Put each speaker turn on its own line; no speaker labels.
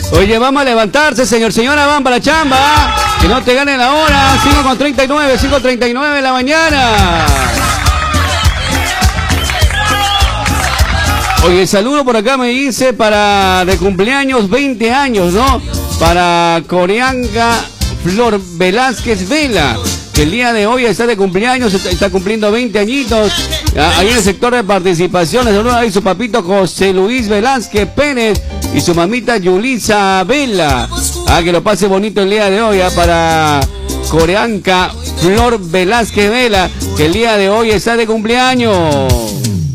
Oye, vamos a levantarse, señora, van para la chamba. Que no te ganen la hora. 5:39 de la mañana. Oye, saludo por acá, me dice, de cumpleaños, 20 años, ¿no? Para Coreanga Flor Velázquez Vela, que el día de hoy está de cumpleaños, está cumpliendo 20 añitos. Ahí en el sector de participación, saluda ahí su papito José Luis Velázquez Pérez y su mamita Yulisa Vela. Que lo pase bonito el día de hoy, para Coreanga Flor Velázquez Vela, que el día de hoy está de cumpleaños.